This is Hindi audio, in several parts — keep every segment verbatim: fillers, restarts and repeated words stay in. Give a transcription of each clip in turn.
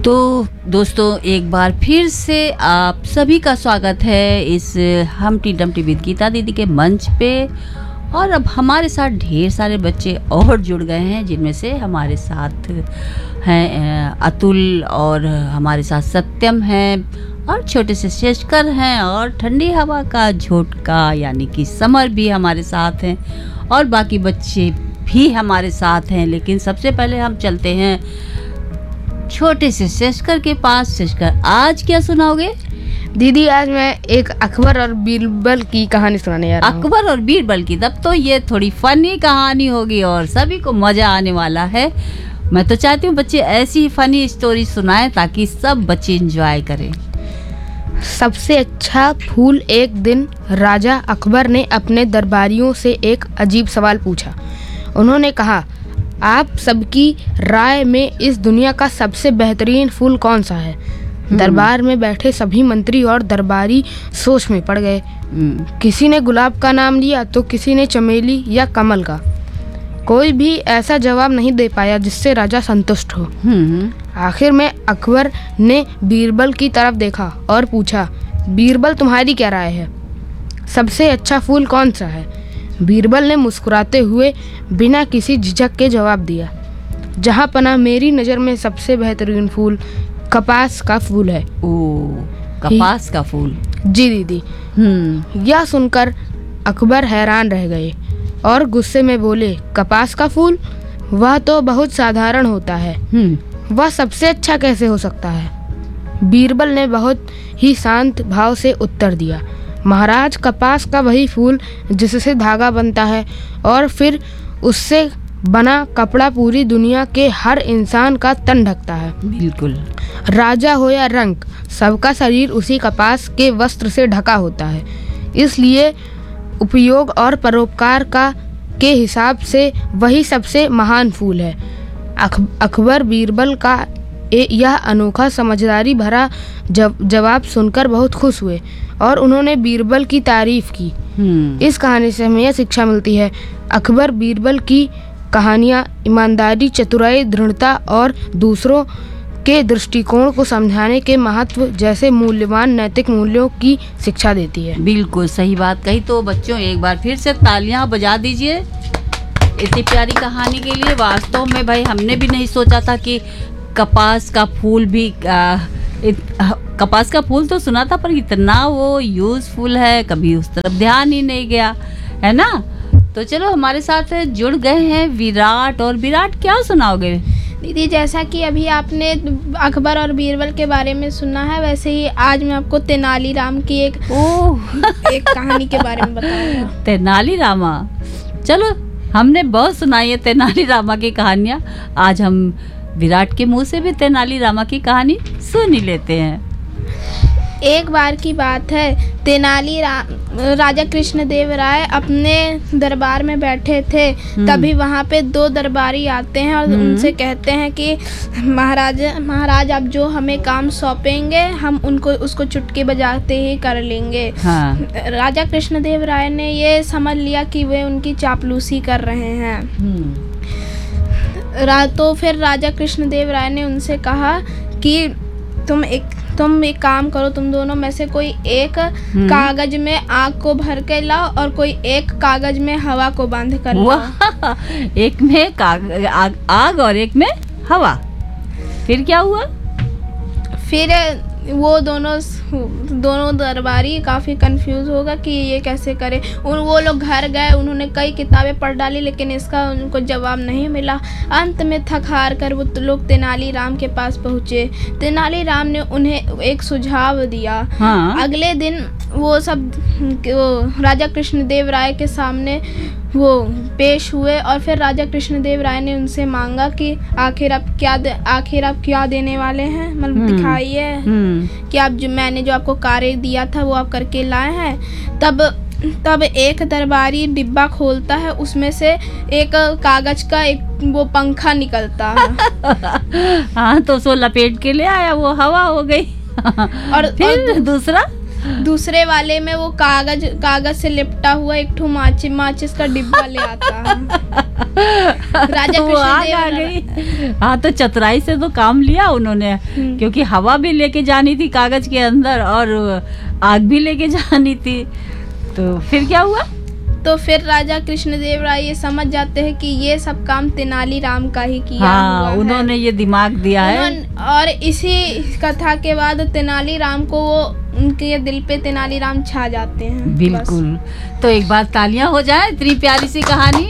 तो दोस्तों एक बार फिर से आप सभी का स्वागत है इस हमटी डमटी विद गीता दीदी के मंच पे। और अब हमारे साथ ढेर सारे बच्चे और जुड़ गए हैं, जिनमें से हमारे साथ हैं अतुल और हमारे साथ सत्यम हैं और छोटे से शेषकर हैं और ठंडी हवा का झोंका यानी कि समर भी हमारे साथ हैं और बाकी बच्चे भी हमारे साथ हैं। लेकिन सबसे पहले हम चलते हैं छोटे से शेषकर के पास। शेषकर, आज क्या सुनाओगे? दीदी, आज मैं एक अकबर और बीरबल की कहानी सुनाने जा रहा हूँ। अकबर और बीरबल की? तब तो ये थोड़ी फनी कहानी होगी और सभी को मजा आने वाला है। मैं तो चाहती हूँ बच्चे ऐसी फनी स्टोरी सुनाएं ताकि सब बच्चे एंजॉय करें। सबसे अच्छा फूल। एक दिन राजा अकबर ने अपने दरबारियों से एक अजीब सवाल पूछा। उन्होंने कहा, आप सबकी राय में इस दुनिया का सबसे बेहतरीन फूल कौन सा है? दरबार में बैठे सभी मंत्री और दरबारी सोच में पड़ गए। किसी ने गुलाब का नाम लिया तो किसी ने चमेली या कमल का। कोई भी ऐसा जवाब नहीं दे पाया जिससे राजा संतुष्ट हो। आखिर में अकबर ने बीरबल की तरफ देखा और पूछा, बीरबल, तुम्हारी क्या राय है? सबसे अच्छा फूल कौन सा है? बीरबल ने मुस्कुराते हुए बिना किसी झिझक के जवाब दिया, जहाँ पना मेरी नज़र में सबसे बेहतरीन फूल कपास का फूल है। ओ, कपास का फूल? जी दीदी। हम्म यह सुनकर अकबर हैरान रह गए और गुस्से में बोले, कपास का फूल? वह तो बहुत साधारण होता है, वह सबसे अच्छा कैसे हो सकता है? बीरबल ने बहुत ही शांत भाव से उत्तर दिया, महाराज, कपास का वही फूल जिससे धागा बनता है और फिर उससे बना कपड़ा पूरी दुनिया के हर इंसान का तन ढकता है। बिल्कुल। राजा हो या रंक, सबका शरीर उसी कपास के वस्त्र से ढका होता है। इसलिए उपयोग और परोपकार का के हिसाब से वही सबसे महान फूल है। अख, अकबर बीरबल का यह अनोखा समझदारी भरा जव, जवाब सुनकर बहुत खुश हुए और उन्होंने बीरबल की तारीफ की। इस कहानी से हमें यह शिक्षा मिलती है, अकबर बीरबल की कहानियाँ ईमानदारी, चतुराई, दृढ़ता और दूसरों के दृष्टिकोण को समझाने के महत्व जैसे मूल्यवान नैतिक मूल्यों की शिक्षा देती है। बिल्कुल सही बात कही। तो बच्चों एक बार फिर से तालियां बजा दीजिए इतनी प्यारी कहानी के लिए। वास्तव में भाई हमने भी नहीं सोचा था कि कपास का फूल भी आ, इत, आ, कपास का फूल तो सुना था पर इतना वो यूजफुल है, कभी उस तरफ ध्यान ही नहीं गया, है ना? तो चलो हमारे साथ जुड़ गए हैं विराट। और विराट, क्या सुनाओगे? दीदी, जैसा कि अभी आपने अकबर और बीरबल के बारे में सुना है, वैसे ही आज मैं आपको तेनालीराम की एक ओह एक कहानी के बारे में बताऊंगा। तेनालीरामा? चलो, हमने बहुत सुनाई है तेनालीरामा की कहानियाँ। आज हम विराट के मुंह से भी तेनालीरामा की कहानी सुन ही लेते हैं। एक बार की बात है, तेनालीराम राजा कृष्णदेव राय अपने दरबार में बैठे थे। तभी वहाँ पे दो दरबारी आते हैं और उनसे कहते हैं कि महाराज महाराज आप जो हमें काम सौंपेंगे हम उनको उसको चुटकी बजाते ही कर लेंगे। हाँ। राजा कृष्णदेव राय ने ये समझ लिया कि वे उनकी चापलूसी कर रहे हैं। रा तो फिर राजा कृष्णदेव राय ने उनसे कहा कि तुम एक तुम एक काम करो, तुम दोनों में से कोई एक कागज में आग को भर के लाओ और कोई एक कागज में हवा को बांध कर लाओ। एक में काग, आग, आग और एक में हवा। फिर क्या हुआ? फिर वो दोनों दोनों दरबारी काफ़ी कंफ्यूज होगा कि ये कैसे करें। उन वो लोग घर गए, उन्होंने कई किताबें पढ़ डाली लेकिन इसका उनको जवाब नहीं मिला। अंत में थक हार कर वो लोग तेनालीराम के पास पहुँचे। तेनालीराम ने उन्हें एक सुझाव दिया। हाँ। अगले दिन वो सब वो राजा कृष्णदेव राय के सामने वो पेश हुए और फिर राजा कृष्णदेव राय ने उनसे मांगा कि आखिर आप क्या आखिर आप क्या देने वाले हैं, मतलब दिखाइए कि आप जो मैंने जो आपको कार्य दिया था वो आप करके लाए हैं। तब तब एक दरबारी डिब्बा खोलता है, उसमें से एक कागज का एक वो पंखा निकलता है। हाँ, तो उसको लपेट के ले आया, वो हवा हो गई। और फिर और दूसरा दूसरे वाले में वो कागज कागज से लिपटा हुआ एक ठो माचिस माचिस का डिब्बा ले आता है। राजा तो वो आग आ कृष्णदेव गई। हाँ, तो चतुराई से तो काम लिया उन्होंने, क्योंकि हवा भी लेके जानी थी कागज के अंदर और आग भी लेके जानी थी। तो फिर क्या हुआ? तो फिर राजा कृष्णदेव राय ये समझ जाते हैं कि ये सब काम तेनालीराम का ही किया हाँ, हुआ है। उन्होंने ये दिमाग दिया है। उन्होंने- और इसी कथा के बाद तेनालीराम को वो उनके दिल पे तेनालीराम छा जाते हैं। बिल्कुल। तो एक बार तालियां हो जाए, इतनी प्यारी सी कहानी।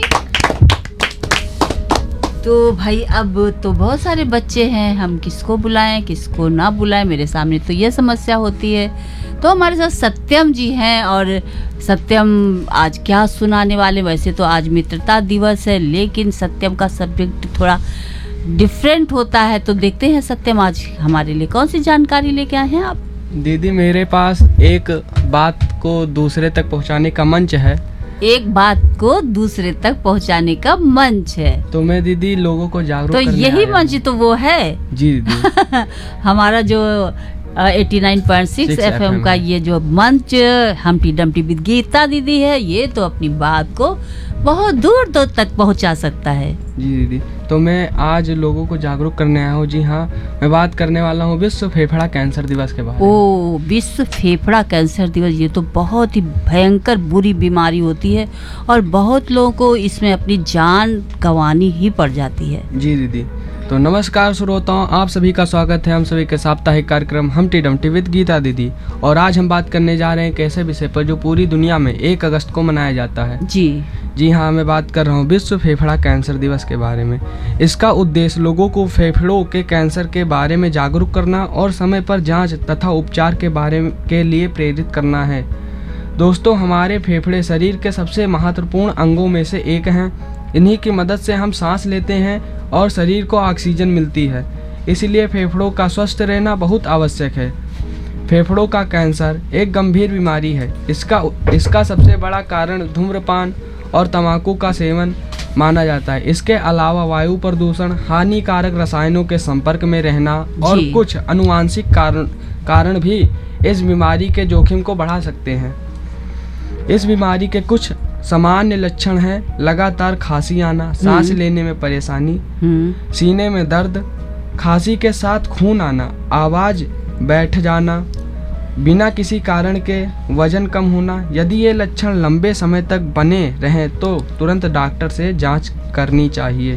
तो भाई अब तो बहुत सारे बच्चे हैं, हम किसको बुलाएं किसको ना बुलाएं, मेरे सामने तो ये समस्या होती है। तो हमारे साथ सत्यम जी हैं, और सत्यम आज क्या सुनाने वाले? वैसे तो आज मित्रता दिवस है, लेकिन सत्यम का सब्जेक्ट थोड़ा डिफरेंट होता है। तो देखते हैं सत्यम आज हमारे लिए कौन सी जानकारी लेके आए हैं आप। दीदी, मेरे पास एक बात को दूसरे तक पहुंचाने का मंच है। एक बात को दूसरे तक पहुंचाने का मंच है, तो मैं दीदी लोगों को जागरूक तो करने यही आया हूं। मंच तो वो है। जी दीदी। हमारा जो eighty nine point six six F M FM का है। ये जो मंच हमटी डमटी विद गीता दीदी है, ये तो अपनी बात को बहुत दूर दूर तक पहुंचा सकता है। जी दीदी, तो मैं आज लोगों को जागरूक करने आया हूँ। जी हाँ, मैं बात करने वाला हूँ विश्व फेफड़ा कैंसर दिवस के बारे में। ओ, विश्व फेफड़ा कैंसर दिवस, ये तो बहुत ही भयंकर बुरी बीमारी होती है और बहुत लोगों को इसमें अपनी जान गंवानी ही पड़ जाती है। जी दीदी, तो नमस्कार श्रोताओं, आप सभी का स्वागत है हम सभी के साप्ताहिक कार्यक्रम हमटी डमटी विद गीता दीदी। और आज हम बात करने जा रहे हैं एक ऐसे विषय पर जो पूरी दुनिया में एक अगस्त को मनाया जाता है। जी जी हाँ, मैं बात कर रहा हूँ विश्व फेफड़ा कैंसर दिवस के बारे में। इसका उद्देश्य लोगों को फेफड़ों के कैंसर के बारे में जागरूक करना और समय पर जांच तथा उपचार के बारे के लिए प्रेरित करना है। दोस्तों, हमारे फेफड़े शरीर के सबसे महत्वपूर्ण अंगों में से एक हैं। इन्हीं की मदद से हम सांस लेते हैं और शरीर को ऑक्सीजन मिलती है। इसलिए फेफड़ों का स्वस्थ रहना बहुत आवश्यक है। फेफड़ों का कैंसर एक गंभीर बीमारी है। इसका इसका सबसे बड़ा कारण धूम्रपान और तंबाकू का सेवन माना जाता है। इसके अलावा वायु प्रदूषण, हानिकारक रसायनों के संपर्क में रहना और जी। कुछ अनुवांशिक कारण कारण भी इस बीमारी के जोखिम को बढ़ा सकते हैं। इस बीमारी के कुछ सामान्य लक्षण हैं लगातार खांसी आना, सांस लेने में परेशानी, हम्म सीने में दर्द, खांसी के साथ खून आना, आवाज़ बैठ जाना, बिना किसी कारण के वजन कम होना। यदि ये लक्षण लंबे समय तक बने रहें तो तुरंत डॉक्टर से जांच करनी चाहिए।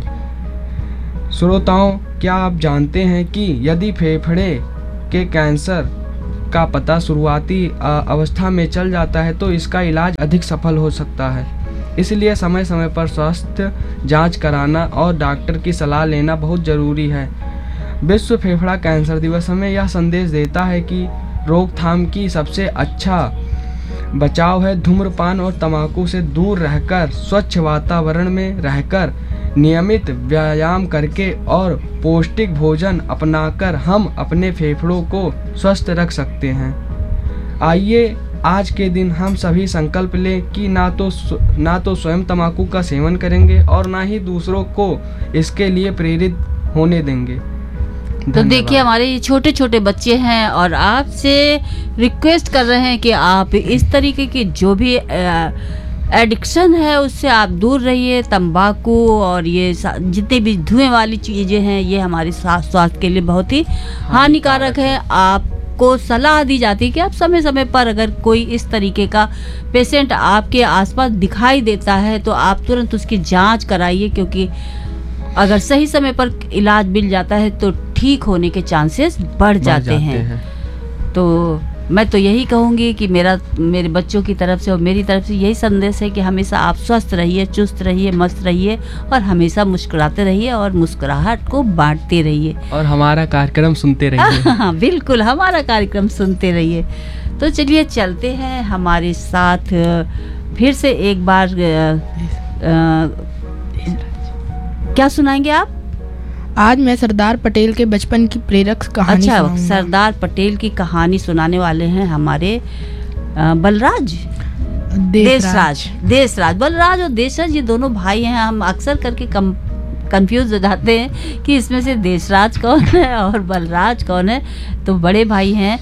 श्रोताओं, क्या आप जानते हैं कि यदि फेफड़े के कैंसर का पता शुरुआती अवस्था में चल जाता है तो इसका इलाज अधिक सफल हो सकता है। इसलिए समय समय पर स्वास्थ्य जांच कराना और डॉक्टर की सलाह लेना बहुत ज़रूरी है। विश्व फेफड़ा कैंसर दिवस हमें यह संदेश देता है कि रोकथाम की सबसे अच्छा बचाव है धूम्रपान और तंबाकू से दूर रहकर, स्वच्छ वातावरण में रहकर, नियमित व्यायाम करके और पौष्टिक भोजन अपनाकर हम अपने फेफड़ों को स्वस्थ रख सकते हैं। आइए आज के दिन हम सभी संकल्प लें कि ना तो ना तो स्वयं तंबाकू का सेवन करेंगे और ना ही दूसरों को इसके लिए प्रेरित होने देंगे। तो देखिए, हमारे ये छोटे छोटे बच्चे हैं और आपसे रिक्वेस्ट कर रहे हैं कि आप इस तरीके की जो भी एडिक्शन है उससे आप दूर रहिए। तंबाकू और ये जितने भी धुएं वाली चीज़ें हैं ये हमारे स्वास्थ्य के लिए बहुत ही हानिकारक है। आपको सलाह दी जाती है कि आप समय समय पर अगर कोई इस तरीके का पेशेंट आपके आसपास दिखाई देता है तो आप तुरंत उसकी जांच कराइए, क्योंकि अगर सही समय पर इलाज मिल जाता है तो ठीक होने के चांसेस बढ़ जाते, जाते हैं, हैं। तो मैं तो यही कहूँगी कि मेरा मेरे बच्चों की तरफ से और मेरी तरफ से यही संदेश है कि हमेशा आप स्वस्थ रहिए, चुस्त रहिए, मस्त रहिए और हमेशा मुस्कुराते रहिए और मुस्कुराहट को बांटते रहिए और हमारा कार्यक्रम सुनते रहिए। हाँ, बिल्कुल, हमारा कार्यक्रम सुनते रहिए। तो चलिए चलते हैं हमारे साथ फिर से एक बार आ, आ, क्या सुनाएंगे आप? आज मैं सरदार पटेल के बचपन की प्रेरक कहानी अच्छा, सुनाऊंगा। सरदार पटेल की कहानी सुनाने वाले हैं हमारे आ, बलराज देशराज देशराज बलराज और देशराज, ये दोनों भाई हैं। हम अक्सर करके कम कंफ्यूज हो जाते हैं कि इसमें से देशराज कौन है और बलराज कौन है। तो बड़े भाई हैं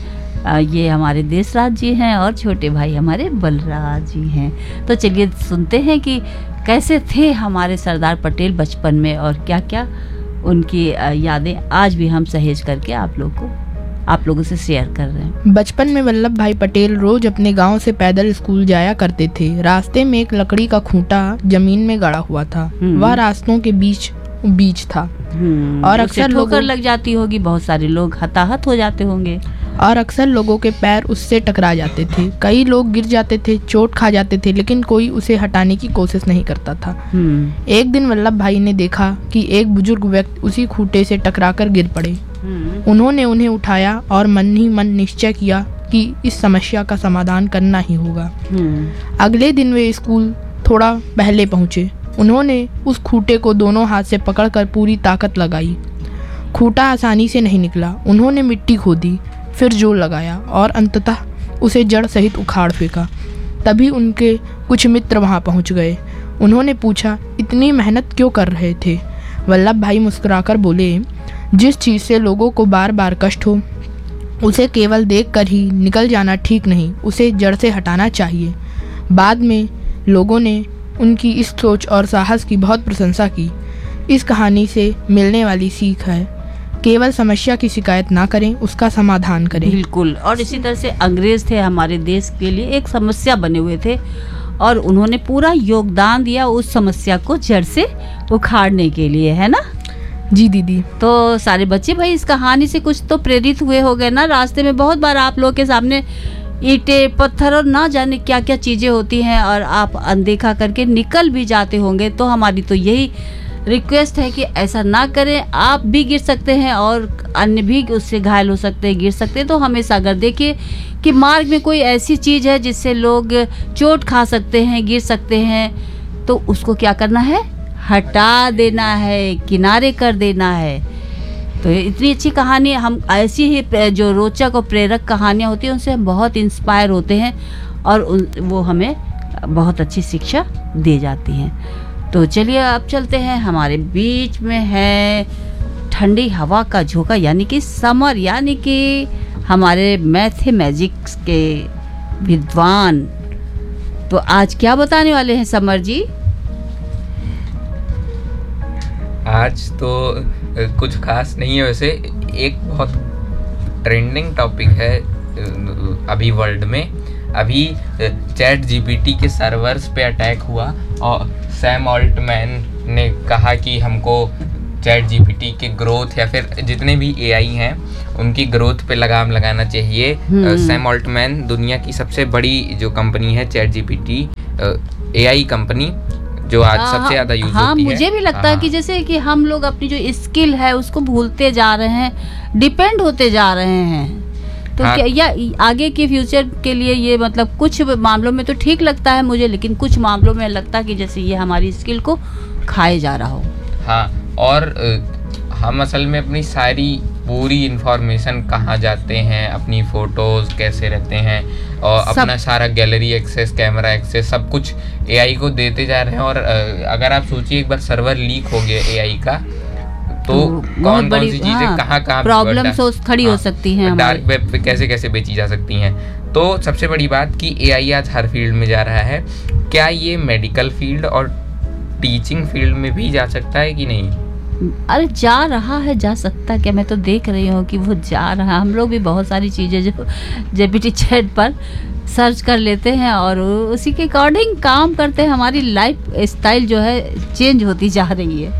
अ, ये हमारे देशराज जी हैं और छोटे भाई हमारे बलराज जी हैं। तो चलिए सुनते हैं कि कैसे थे हमारे सरदार पटेल बचपन में और क्या क्या उनकी अ, यादें आज भी हम सहेज करके आप लोग को आप लोगों से शेयर कर रहे हैं। बचपन में वल्लभ भाई पटेल रोज अपने गांव से पैदल स्कूल जाया करते थे। रास्ते में एक लकड़ी का खूंटा जमीन में गड़ा हुआ था। हम्म। वह रास्तों के बीच बीच था हम्म, और उससे अक्सर ठोकर लोगों लग जाती होगी, बहुत सारे लोग हताहत हो जाते होंगे। और अक्सर लोगों के पैर उससे टकरा जाते थे। कई लोग गिर जाते थे, चोट खा जाते थे, लेकिन कोई उसे हटाने की कोशिश नहीं करता था। हम्म, एक दिन वल्लभ भाई ने देखा कि एक बुजुर्ग व्यक्ति उसी खूंटे से टकराकर गिर पड़े। हम्म, उन्होंने उन्हें उठाया और मन ही मन निश्चय किया कि इस समस्या का समाधान करना ही होगा। हम्म, अगले दिन वे स्कूल थोड़ा पहले पहुंचे। उन्होंने उस खूंटे को दोनों हाथ से पकड़कर पूरी ताकत लगाई। खूंटा आसानी से नहीं निकला। उन्होंने मिट्टी खोदी, फिर जोर लगाया और अंततः उसे जड़ सहित उखाड़ फेंका। तभी उनके कुछ मित्र वहां पहुंच गए। उन्होंने पूछा, इतनी मेहनत क्यों कर रहे थे? वल्लभ भाई मुस्कुराकर बोले, जिस चीज़ से लोगों को बार बार कष्ट हो उसे केवल देखकर ही निकल जाना ठीक नहीं, उसे जड़ से हटाना चाहिए। बाद में लोगों ने उनकी इस सोच और साहस की बहुत प्रशंसा की। इस कहानी से मिलने वाली सीख है, केवल समस्या की शिकायत ना करें, उसका समाधान करें। बिल्कुल। और इसी तरह से अंग्रेज थे हमारे देश के लिए एक समस्या बने हुए थे और उन्होंने पूरा योगदान दिया उस समस्या को जड़ से उखाड़ने के लिए, है ना? जी दीदी। तो सारे बच्चे भाई इस कहानी से कुछ तो प्रेरित हुए हो गए ना। रास्ते में बहुत बार आप लोग के सामने ईंटें, पत्थर और ना जाने क्या क्या चीज़ें होती हैं और आप अनदेखा करके निकल भी जाते होंगे। तो हमारी तो यही रिक्वेस्ट है कि ऐसा ना करें। आप भी गिर सकते हैं और अन्य भी उससे घायल हो सकते हैं, गिर सकते हैं। तो हमेशा अगर देखिए कि मार्ग में कोई ऐसी चीज़ है जिससे लोग चोट खा सकते हैं, गिर सकते हैं, तो उसको क्या करना है? हटा देना है, किनारे कर देना है। तो इतनी अच्छी कहानी, हम ऐसी ही जो रोचक और प्रेरक कहानियाँ होती हैं उनसे हम बहुत इंस्पायर होते हैं और उन, वो हमें बहुत अच्छी शिक्षा दे जाती हैं। तो चलिए अब चलते हैं, हमारे बीच में है ठंडी हवा का झोंका यानी कि समर, यानी कि हमारे मैथमेटिक्स के विद्वान। तो आज क्या बताने वाले हैं समर जी? आज तो कुछ खास नहीं है, वैसे एक बहुत ट्रेंडिंग टॉपिक है अभी वर्ल्ड में। अभी चैट जीपीटी के सर्वर्स पे अटैक हुआ और सैम ऑल्टमैन ने कहा कि हमको चैट जीपीटी के ग्रोथ या फिर जितने भी एआई हैं उनकी ग्रोथ पे लगाम लगाना चाहिए। सैम ऑल्टमैन दुनिया की सबसे बड़ी जो कंपनी है चैट जीपीटी एआई कंपनी, जो आज हाँ, सबसे ज्यादा यूज हाँ, होती है। मुझे भी लगता है कि जैसे कि हम लोग अपनी जो स्किल है उसको भूलते जा रहे हैं, डिपेंड होते जा रहे हैं। तो हाँ। क्या या आगे के फ्यूचर के लिए ये मतलब कुछ मामलों में तो ठीक लगता है मुझे, लेकिन कुछ मामलों में लगता है कि जैसे ये हमारी स्किल को खाए जा रहा हो। हाँ, और अ, हम असल में अपनी सारी पूरी इंफॉर्मेशन कहाँ जाते हैं, अपनी फोटोज कैसे रहते हैं और अपना सारा गैलरी एक्सेस, कैमरा एक्सेस, सब कुछ एआई को देते जा रहे हैं। और अ, अगर आप सोचिए एक बार सर्वर लीक हो गया एआई का तो, तो कौन कौन सी चीजें कहाँ कहाँ प्रॉब्लम्स हो खड़ी हो सकती हैं, डार्क वेब पे कैसे कैसे बेची जा सकती हैं। तो सबसे बड़ी बात कि एआई आज हर फील्ड में जा रहा है। क्या ये मेडिकल फील्ड और टीचिंग फील्ड में भी जा सकता है कि नहीं? अरे जा रहा है, जा सकता क्या, मैं तो देख रही हूँ कि वो जा रहा है। हम लोग भी बहुत सारी चीज़ें जो जेपीटी चैट पर सर्च कर लेते हैं और उसी के अकॉर्डिंग काम करते हैं। हमारी लाइफ स्टाइल जो है चेंज होती जा रही है।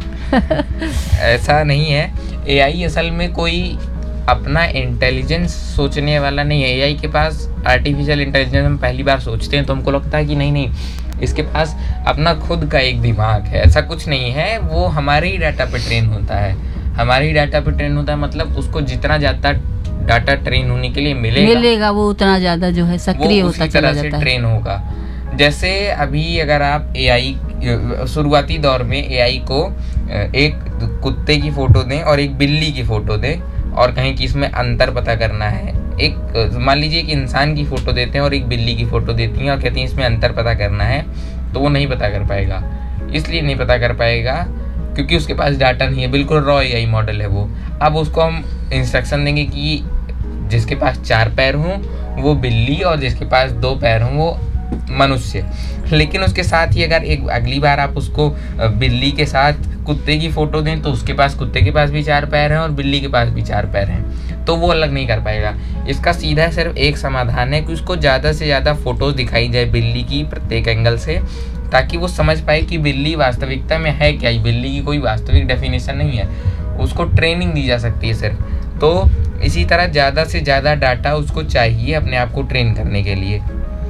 ऐसा नहीं है, एआई असल में कोई अपना इंटेलिजेंस सोचने वाला नहीं है। एआई के पास आर्टिफिशियल इंटेलिजेंस हम पहली बार सोचते हैं तो हमको लगता है कि नहीं नहीं इसके पास अपना खुद का एक दिमाग है। ऐसा कुछ नहीं है, वो हमारे ही डाटा पे ट्रेन होता है। हमारे ही डाटा पे ट्रेन होता है मतलब उसको जितना ज़्यादा डाटा ट्रेन होने के लिए मिलेगा मिलेगा वो उतना ज़्यादा जो है सक्रिय होता चला जाता है, से ट्रेन होगा। जैसे अभी अगर आप एआई शुरुआती दौर में एआई को एक कुत्ते की फ़ोटो दें और एक बिल्ली की फ़ोटो दें और कहीं कि इसमें अंतर पता करना है, एक मान लीजिए एक इंसान की फ़ोटो देते हैं और एक बिल्ली की फ़ोटो देती हैं और कहती हैं इसमें अंतर पता करना है, तो वो नहीं पता कर पाएगा। इसलिए नहीं पता कर पाएगा क्योंकि उसके पास डाटा नहीं है, बिल्कुल रॉ एआई मॉडल है वो। अब उसको हम इंस्ट्रक्शन देंगे कि जिसके पास चार पैर हों वो बिल्ली, और जिसके पास दो पैर हों वो मनुष्य। लेकिन उसके साथ ही अगर एक अगली बार आप उसको बिल्ली के साथ कुत्ते की फ़ोटो दें तो उसके पास कुत्ते के पास भी चार पैर हैं और बिल्ली के पास भी चार पैर हैं, तो वो अलग नहीं कर पाएगा। इसका सीधा सिर्फ एक समाधान है कि उसको ज़्यादा से ज़्यादा फ़ोटोज़ दिखाई जाए बिल्ली की प्रत्येक एंगल से, ताकि वो समझ पाए कि बिल्ली वास्तविकता में है क्या। बिल्ली की कोई वास्तविक डेफिनेशन नहीं है, उसको ट्रेनिंग दी जा सकती है सिर्फ। तो इसी तरह ज़्यादा से ज़्यादा डाटा उसको चाहिए अपने आप को ट्रेन करने के लिए।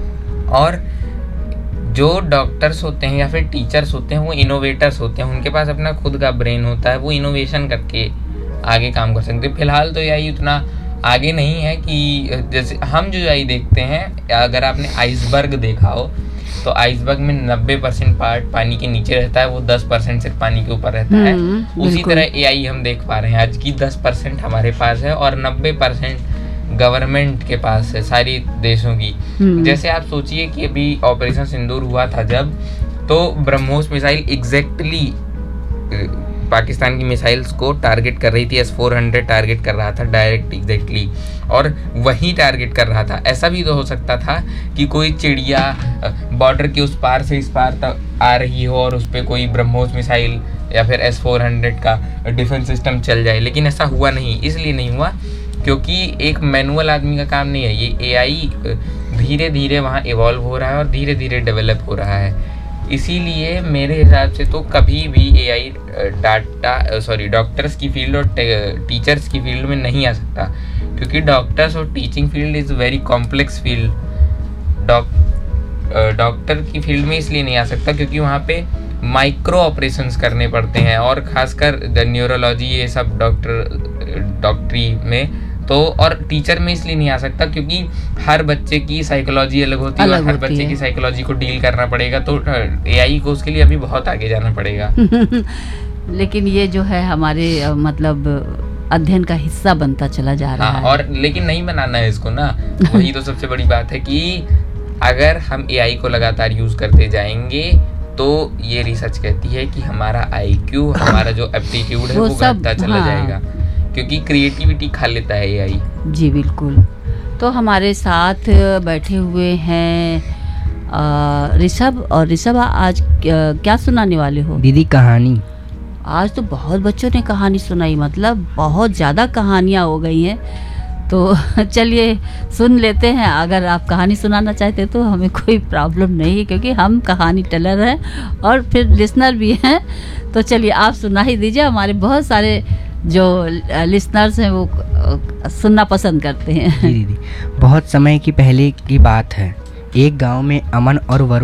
और जो डॉक्टर्स होते हैं या फिर टीचर्स होते हैं वो इनोवेटर्स होते हैं, उनके पास अपना खुद का ब्रेन होता है, वो इनोवेशन करके आगे काम कर सकते हैं। फिलहाल तो एआई उतना आगे नहीं है कि जैसे हम जो एआई देखते हैं, अगर आपने आइसबर्ग देखा हो तो आइसबर्ग में नब्बे परसेंट पार्ट पानी के नीचे रहता है, वो दस परसेंट सिर्फ पानी के ऊपर रहता है। उसी तरह एआई हम देख पा रहे हैं आज की दस परसेंट हमारे पास है और नब्बे परसेंट गवर्नमेंट के पास है सारी देशों की। जैसे आप सोचिए कि अभी ऑपरेशन सिंदूर हुआ था जब, तो ब्रह्मोस मिसाइल एग्जैक्टली पाकिस्तान की मिसाइल्स को टारगेट कर रही थी, एस फोर हंड्रेड टारगेट कर रहा था डायरेक्ट एग्जैक्टली, और वही टारगेट कर रहा था। ऐसा भी तो हो सकता था कि कोई चिड़िया बॉर्डर के उस पार से इस पार तक आ रही हो और उस पर कोई ब्रह्मोस मिसाइल या फिर एस फोर हंड्रेड का डिफेंस सिस्टम चल जाए, लेकिन ऐसा हुआ नहीं। इसलिए नहीं हुआ क्योंकि एक मैनुअल आदमी का काम नहीं है, ये एआई धीरे धीरे वहाँ इवॉल्व हो रहा है और धीरे धीरे डेवलप हो रहा है। इसीलिए मेरे हिसाब से तो कभी भी एआई डाटा सॉरी डॉक्टर्स की फील्ड और टीचर्स की फील्ड में नहीं आ सकता, क्योंकि डॉक्टर्स और teaching field is very complex field. Doctor की फील्ड में इसलिए नहीं आ सकता क्योंकि वहाँ पे माइक्रो ऑपरेशंस करने पड़ते हैं, और ख़ासकर द न्यूरोलॉजी ये सब डॉक्टर डॉक्टरी में तो, और टीचर में इसलिए नहीं आ सकता क्योंकि हर बच्चे की साइकोलॉजी अलग होती है और हर बच्चे की साइकोलॉजी को डील करना पड़ेगा, तो एआई को उसके लिए अभी बहुत आगे जाना पड़ेगा। लेकिन ये जो है हमारे मतलब अध्ययन का हिस्सा बनता चला जा रहा हाँ, है। और लेकिन नहीं बनाना है इसको ना, वही तो सबसे बड़ी बात है कि अगर हम एआई को लगातार यूज करते जाएंगे तो ये रिसर्च कहती है कि हमारा आईक्यू, हमारा जो एप्टीट्यूड है वो बढ़ता चला हाँ। जाएगा, क्योंकि क्रिएटिविटी खा लेता है एआई। जी बिल्कुल। तो हमारे साथ बैठे हुए हैं ऋषभ, और ऋषभ आज क्या सुनाने वाले हो? दीदी कहानी। आज तो बहुत बच्चों ने कहानी सुनाई, मतलब बहुत ज़्यादा कहानियाँ हो गई हैं, तो चलिए सुन लेते हैं। अगर आप कहानी सुनाना चाहते तो हमें कोई प्रॉब्लम नहीं है, क्योंकि हम कहानी टेलर हैं और फिर लिसनर भी हैं। तो चलिए आप सुना ही दीजिए, हमारे बहुत सारे जो लिसनर्स हैं वो सुनना पसंद करते हैं। दीदी बहुत समय की पहले की बात है, एक गांव में अमन और वरुण